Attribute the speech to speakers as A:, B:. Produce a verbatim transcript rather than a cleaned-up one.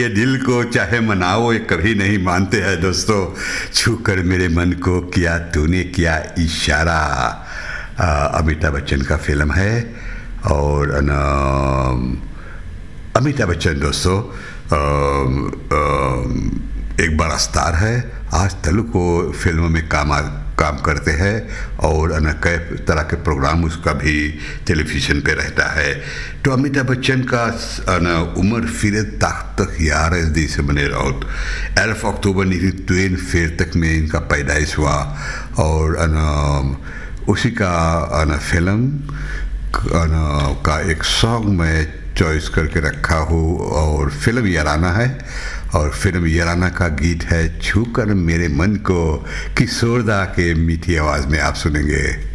A: ये दिल को चाहे मनाओ ये कभी नहीं मानते हैं दोस्तों। छू कर मेरे मन को किया तूने किया इशारा। अ, अमिताभ बच्चन का फिल्म है और न, अमिताभ बच्चन दोस्तों अ, अ, एक बड़ा स्टार है। आज तेलुगु फिल्मों में काम काम करते हैं और न कई तरह के प्रोग्राम उसका भी टेलीविज़न पे रहता है। तो अमिताभ बच्चन का न उम्र फिर तक यार से बने रहो। एल्फ अक्टूबर ट्वेन फिर तक में इनका पैदाइश हुआ और न उसी का न फिल्म न का एक सॉन्ग मैं चॉइस करके रखा हूँ और फिल्म याराना है और फिल्म याराना का गीत है छू कर मेरे मन को, किशोर दा के मीठी आवाज़ में आप सुनेंगे।